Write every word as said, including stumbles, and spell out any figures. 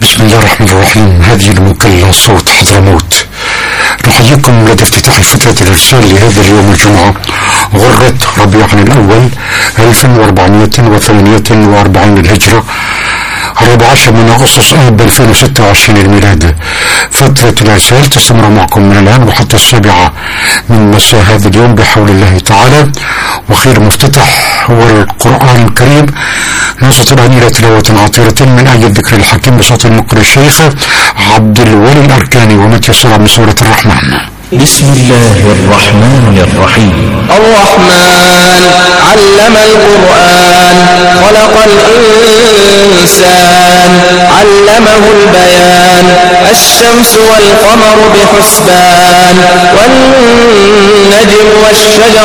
بسم الله الرحمن الرحيم. هذه المكلة صوت حضرموت. نحييكم لدى افتتاح الفتاة الإرسال لهذا اليوم الجمعة غرة ربيع الأول ألف وأربعمائة وثمانية وأربعين الهجرة، الرابع عشر من أغسطس آب ألفين وستة وعشرين الميلاد. فترة الإرسال تستمر معكم من الآن وحتى السابعة من مساء هذا اليوم بحول الله تعالى. وخير مفتتح هو القرآن الكريم. نصت الآن إلى تلاوة عطيرة من آية الذكر الحكيم بصوت المقرئ الشيخ عبد الولي الأركاني وما تيسر من سورة الرحمن. بسم الله الرحمن الرحيم. الرحمن علم القرآن خلق الإنسان علمه البيان. الشمس والقمر بحسبان والنجم والشجر